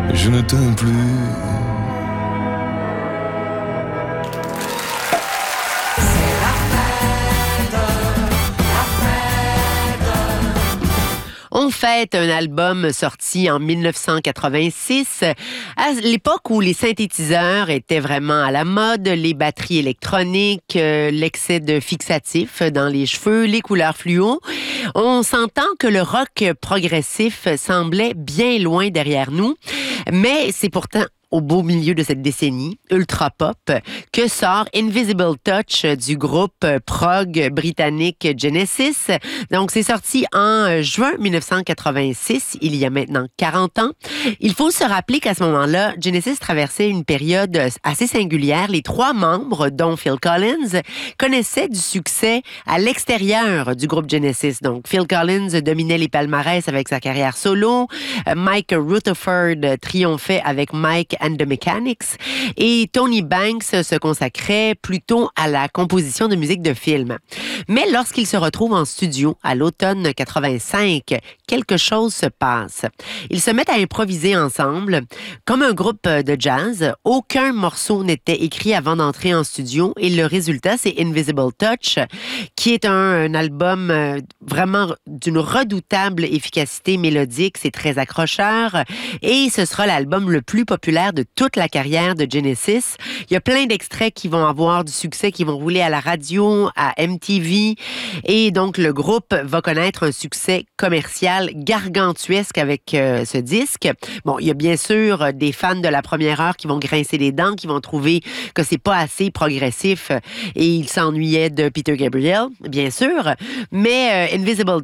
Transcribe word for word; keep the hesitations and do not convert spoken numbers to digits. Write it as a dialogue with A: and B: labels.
A: je ne t'aime plus.
B: On fête un album sorti en dix-neuf cent quatre-vingt-six, à l'époque où les synthétiseurs étaient vraiment à la mode, les batteries électroniques, euh, l'excès de fixatifs dans les cheveux, les couleurs fluo. On s'entend que le rock progressif semblait bien loin derrière nous, mais c'est pourtant au beau milieu de cette décennie ultra pop que sort Invisible Touch du groupe prog britannique Genesis. Donc, c'est sorti en juin dix-neuf cent quatre-vingt-six, il y a maintenant quarante ans. Il faut se rappeler qu'à ce moment-là, Genesis traversait une période assez singulière. Les trois membres, dont Phil Collins, connaissaient du succès à l'extérieur du groupe Genesis. Donc, Phil Collins dominait les palmarès avec sa carrière solo. Mike Rutherford triomphait avec Mike and the Mechanics, et Tony Banks se consacrait plutôt à la composition de musique de film. Mais lorsqu'ils se retrouvent en studio à l'automne quatre-vingt-cinq, quelque chose se passe. Ils se mettent à improviser ensemble. Comme un groupe de jazz, aucun morceau n'était écrit avant d'entrer en studio, et le résultat, c'est Invisible Touch, qui est un, un album vraiment d'une redoutable efficacité mélodique. C'est très accrocheur, et ce sera l'album le plus populaire de toute la carrière de Genesis. Il y a plein d'extraits qui vont avoir du succès, qui vont rouler à la radio, à M T V, et donc le groupe va connaître un succès commercial gargantuesque avec euh, ce disque. Bon, il y a bien sûr des fans de la première heure qui vont grincer les dents, qui vont trouver que c'est pas assez progressif, et ils s'ennuyaient de Peter Gabriel, bien sûr, mais euh, Invisible